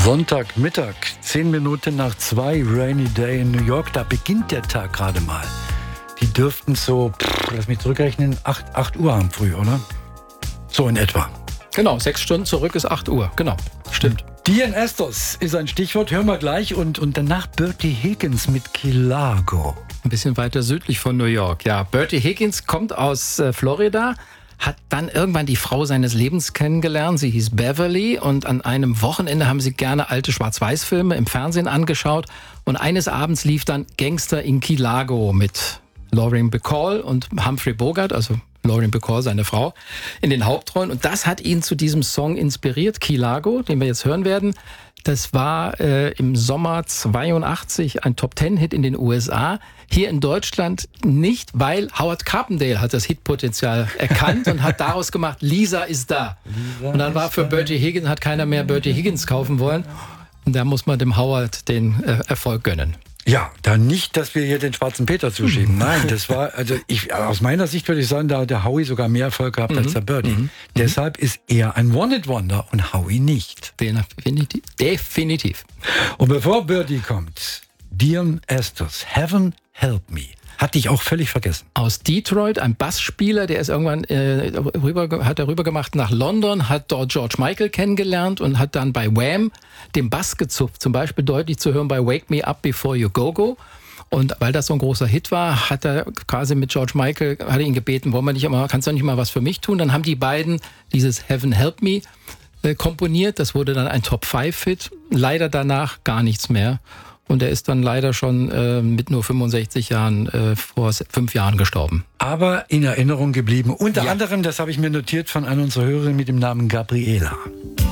Sonntagmittag, 10 Minuten nach 2, Rainy Day in New York. Da beginnt der Tag gerade mal. Die dürften so, lass mich zurückrechnen, 8 Uhr haben früh, oder? So in etwa. Genau, 6 Stunden zurück ist 8 Uhr. Genau, stimmt. Dian Estos ist ein Stichwort, hören wir gleich. Und danach Bertie Higgins mit Key Largo. Ein bisschen weiter südlich von New York. Ja, Bertie Higgins kommt aus Florida, hat dann irgendwann die Frau seines Lebens kennengelernt. Sie hieß Beverly und an einem Wochenende haben sie gerne alte Schwarz-Weiß-Filme im Fernsehen angeschaut. Und eines Abends lief dann Gangster in Key Largo mit Lauren Bacall und Humphrey Bogart, also Lauren Bacall, seine Frau, in den Hauptrollen. Und das hat ihn zu diesem Song inspiriert, Key Largo, den wir jetzt hören werden. Das war im Sommer 82 ein Top-10-Hit in den USA. Hier in Deutschland nicht, weil Howard Carpendale hat das Hitpotenzial erkannt und hat daraus gemacht, Lisa ist da. Und dann war für Bertie Higgins, hat keiner mehr Bertie Higgins kaufen wollen. Und da muss man dem Howard den Erfolg gönnen. Ja, da nicht, dass wir hier den schwarzen Peter zuschieben. Nein, das war, also aus meiner Sicht würde ich sagen, da hat der Howie sogar mehr Erfolg gehabt als der Bertie. Deshalb ist er ein One-Hit-Wonder und Howie nicht. Definitiv. Und bevor Bertie kommt, Dian Estos, Heaven Help Me. Hatte ich auch völlig vergessen. Aus Detroit, ein Bassspieler, der ist irgendwann rüber gemacht nach London, hat dort George Michael kennengelernt und hat dann bei Wham den Bass gezupft. Zum Beispiel deutlich zu hören bei Wake Me Up Before You Go Go. Und weil das so ein großer Hit war, hat er quasi mit George Michael, hat er ihn gebeten, kannst du nicht mal was für mich tun? Dann haben die beiden dieses Heaven Help Me komponiert. Das wurde dann ein Top-5-Hit. Leider danach gar nichts mehr. Und er ist dann leider schon mit nur 65 Jahren vor 5 Jahren gestorben. Aber in Erinnerung geblieben. Unter anderem, das habe ich mir notiert, von einer unserer Hörerinnen mit dem Namen Gabriela.